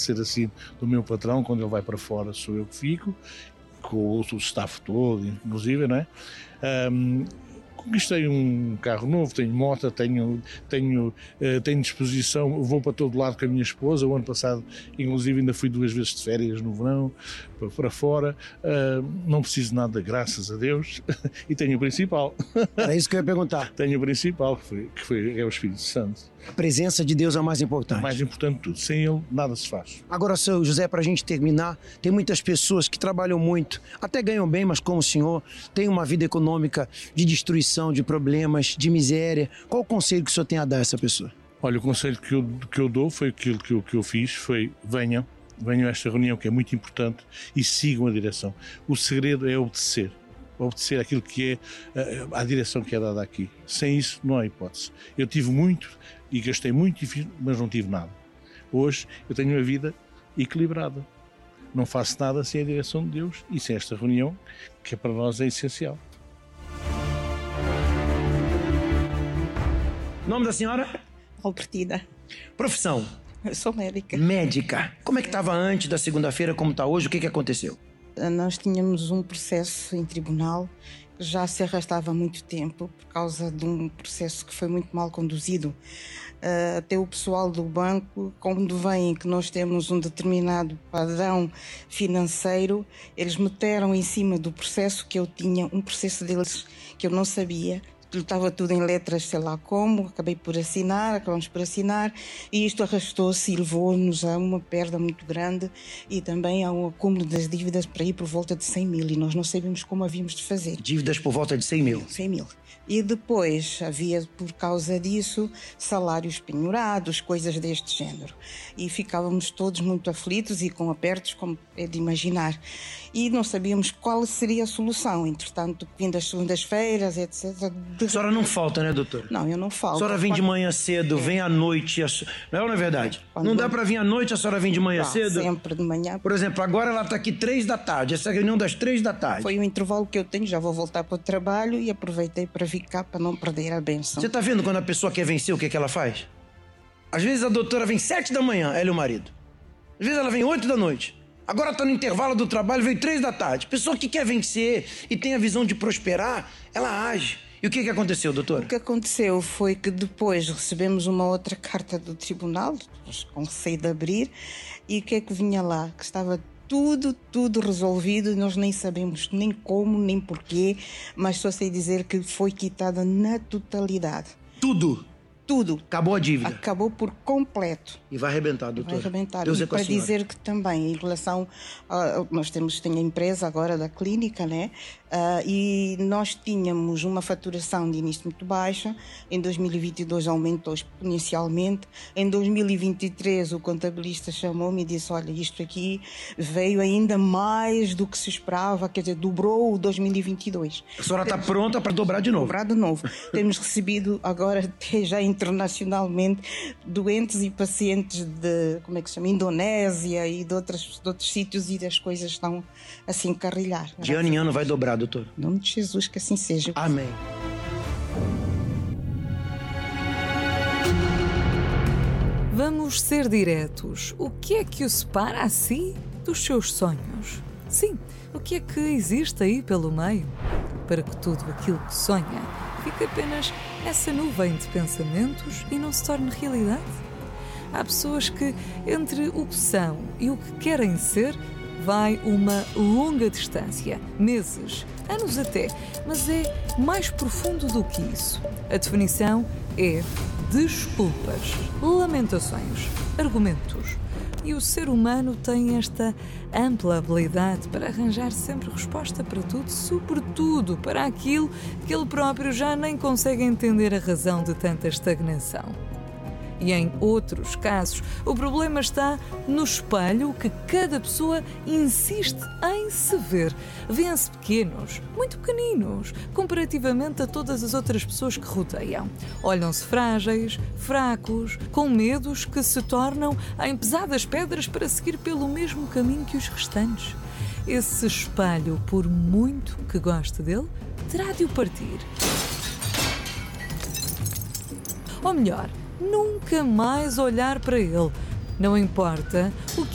ser assim do meu patrão. Quando ele vai para fora sou eu que fico, com o staff todo, inclusive, não é? Conquistei um carro novo, tenho moto, tenho disposição, vou para todo lado com a minha esposa. O ano passado, inclusive, ainda fui 2 vezes de férias no verão, para fora. Não preciso de nada, graças a Deus, e tenho o principal. Era isso que eu ia perguntar. Tenho o principal, é o Espírito Santo. A presença de Deus é o mais importante. Mais importante de tudo, sem ele nada se faz. Agora, seu José, para a gente terminar, tem muitas pessoas que trabalham muito, até ganham bem, mas como o senhor, tem uma vida econômica de destruição, de problemas, de miséria. Qual o conselho que o senhor tem a dar a essa pessoa? Olha, o conselho que eu dou foi aquilo que eu fiz, foi venham a esta reunião, que é muito importante, e sigam a direção. O segredo é obedecer aquilo que é a direção que é dada aqui. Sem isso não há hipótese. Eu tive muito e gastei muito, mas não tive nada. Hoje eu tenho uma vida equilibrada. Não faço nada sem a direção de Deus e sem esta reunião, que para nós é essencial. Nome da senhora? Albertina. Profissão? Eu sou médica. Médica. Como é que estava antes da segunda-feira, como está hoje? O que aconteceu? Nós tínhamos um processo em tribunal que já se arrastava há muito tempo por causa de um processo que foi muito mal conduzido. Até o pessoal do banco, quando veem que nós temos um determinado padrão financeiro, eles meteram em cima do processo que eu tinha, um processo deles que eu não sabia. Estava tudo em letras, sei lá como, acabamos por assinar, e isto arrastou-se e levou-nos a uma perda muito grande e também a um acúmulo das dívidas para ir por volta de 100 mil, e nós não sabíamos como havíamos de fazer. Dívidas por volta de 100 mil? 100 mil. E depois havia, por causa disso, salários penhorados, coisas deste género. E ficávamos todos muito aflitos e com apertos, como é de imaginar. E não sabíamos qual seria a solução. Entretanto, vindo às segundas-feiras, etc. A senhora não falta, né, doutor? Não, eu não falto. A senhora vem de manhã cedo, vem à noite. Não é ou não é verdade? Não dá para vir à noite, a senhora vem de manhã cedo? Sempre de manhã. Por exemplo, agora ela está aqui 3 da tarde, essa reunião das 3 da tarde. Foi o intervalo que eu tenho, já vou voltar para o trabalho e aproveitei para vir cá para não perder a bênção. Você está vendo quando a pessoa quer vencer, o que ela faz? Às vezes a doutora vem 7 da manhã, ela e o marido. Às vezes ela vem 8 da noite. Agora está no intervalo do trabalho, veio 3 da tarde. Pessoa que quer vencer e tem a visão de prosperar, ela age. E o que aconteceu, doutor? O que aconteceu foi que depois recebemos uma outra carta do tribunal, com receio de abrir, e o que é que vinha lá? Que estava tudo resolvido, nós nem sabemos nem como, nem porquê, mas só sei dizer que foi quitada na totalidade. Tudo? Tudo. Acabou a dívida? Acabou por completo. E vai arrebentar, doutor? Vai arrebentar. Deus e é com a para senhora. dizer que também, em relação nós tem a empresa agora da clínica, né? E nós tínhamos uma faturação de início muito baixa. Em 2022 aumentou exponencialmente. Em 2023 o contabilista chamou-me e disse: olha, isto aqui veio ainda mais do que se esperava, quer dizer, dobrou o 2022. A senhora está pronta para dobrar de novo? Dobrar de novo. Temos recebido agora até já internacionalmente doentes e pacientes de, como é que se chama, Indonésia e de outros sítios, e as coisas estão a se encarrilhar. De ano em ano vai dobrar, doutor? Em nome de Jesus, que assim seja. Amém. Vamos ser diretos. O que é que o separa a si dos seus sonhos? Sim, o que é que existe aí pelo meio? Para que tudo aquilo que sonha fique apenas essa nuvem de pensamentos e não se torne realidade? Há pessoas que, entre o que são e o que querem ser, vai uma longa distância, meses, anos até, mas é mais profundo do que isso. A definição é desculpas, lamentações, argumentos. E o ser humano tem esta ampla habilidade para arranjar sempre resposta para tudo, sobretudo para aquilo que ele próprio já nem consegue entender a razão de tanta estagnação. E em outros casos, o problema está no espelho que cada pessoa insiste em se ver. Vêem-se pequenos, muito pequeninos, comparativamente a todas as outras pessoas que rodeiam. Olham-se frágeis, fracos, com medos que se tornam em pesadas pedras para seguir pelo mesmo caminho que os restantes. Esse espelho, por muito que goste dele, terá de o partir. Ou melhor, nunca mais olhar para ele. Não importa o que